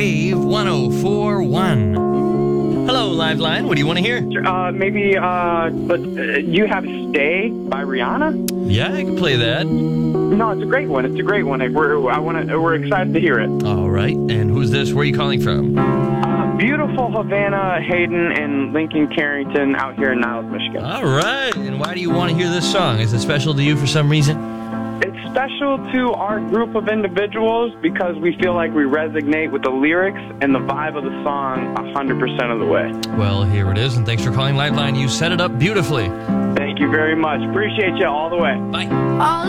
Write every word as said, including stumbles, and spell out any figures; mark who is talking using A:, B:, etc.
A: Wave one oh four point one. Hello, Liveline. What do you want to hear?
B: Uh, maybe, uh, but, uh, you have Stay by Rihanna?
A: Yeah, I can play that.
B: No, it's a great one. It's a great one. We're, I want to, we're excited to hear it.
A: All right. And who's this? Where are you calling from?
B: Uh, beautiful Havana, Hayden, and Lincoln Carrington out here in Niles, Michigan.
A: All right. And why do you want to hear this song? Is it special to you for some reason?
B: It's special to our group of individuals because we feel like we resonate with the lyrics and the vibe of the song one hundred percent of the way.
A: Well, here it is, and thanks for calling Liveline. You set it up beautifully.
B: Thank you very much. Appreciate you all the way.
A: Bye.